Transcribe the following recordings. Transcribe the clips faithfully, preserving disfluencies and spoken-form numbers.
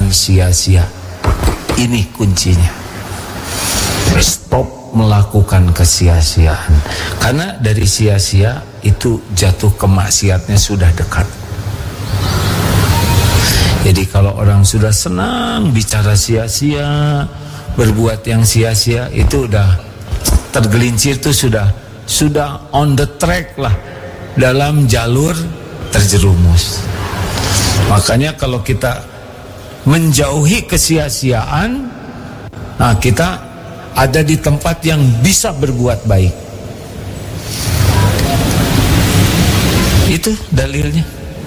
melakukan sia-sia. Ini kuncinya. Stop melakukan kesia-siaan. Karena dari sia-sia itu jatuh ke maksiatnya sudah dekat. Jadi kalau orang sudah senang bicara sia-sia, berbuat yang sia-sia, itu udah tergelincir, itu sudah sudah on the track lah, dalam jalur terjerumus. Makanya kalau kita menjauhi kesia-siaan, nah kita ada di tempat yang bisa berbuat baik. Itu dalilnya.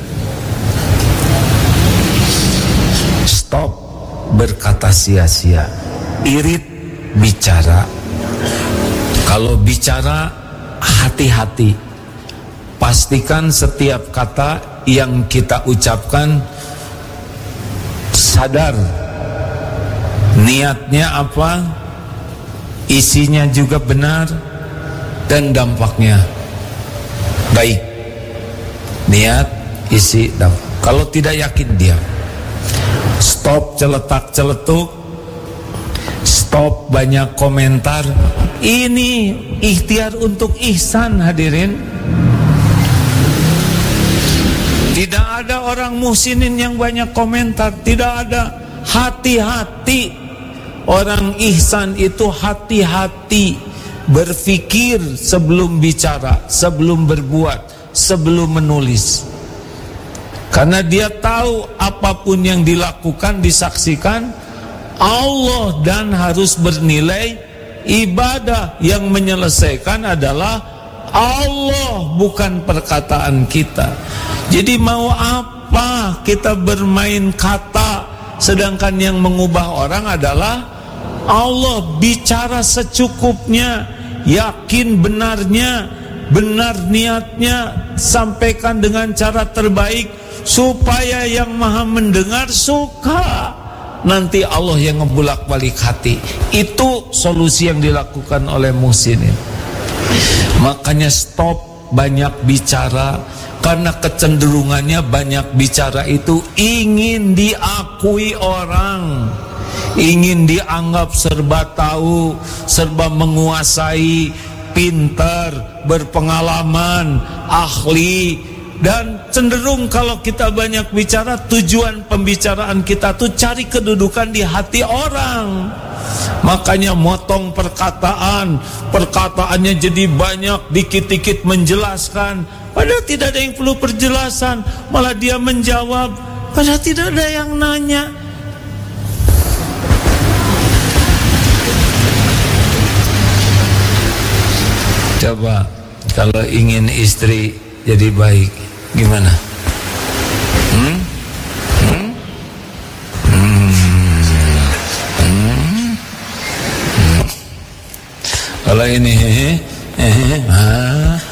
Stop berkata sia-sia. Irit bicara. Kalau bicara, hati-hati. Pastikan setiap kata yang kita ucapkan sadar niatnya apa, isinya juga benar, dan dampaknya baik. Niat, isi, dampak. Kalau tidak yakin, diam. Stop celetak-celetuk. Stop banyak komentar. Ini ikhtiar untuk ihsan, hadirin. Tidak ada orang muhsinin yang banyak komentar. Tidak ada. Hati-hati. Orang ihsan itu hati-hati. Berfikir sebelum bicara, sebelum berbuat, sebelum menulis. Karena dia tahu apapun yang dilakukan, disaksikan Allah, dan harus bernilai ibadah. Yang menyelesaikan adalah Allah, bukan perkataan kita. Jadi mau apa kita bermain kata, sedangkan yang mengubah orang adalah Allah. Bicara secukupnya, yakin benarnya, benar niatnya, sampaikan dengan cara terbaik supaya yang maha mendengar suka. Nanti Allah yang ngebulak-balik hati. Itu solusi yang dilakukan oleh muhsinin. Makanya stop banyak bicara, karena kecenderungannya banyak bicara itu ingin diakui orang, ingin dianggap serba tahu, serba menguasai, pintar, berpengalaman, ahli. Dan cenderung kalau kita banyak bicara, tujuan pembicaraan kita tuh cari kedudukan di hati orang. Makanya motong perkataan, perkataannya jadi banyak, dikit-dikit menjelaskan, padahal tidak ada yang perlu perjelasan. Malah dia menjawab, padahal tidak ada yang nanya. Coba kalau ingin istri jadi baik, gimana? Hmm? Hmm? Hmm? Hmm? Hmm? Kalau ini, eh, eh, ah.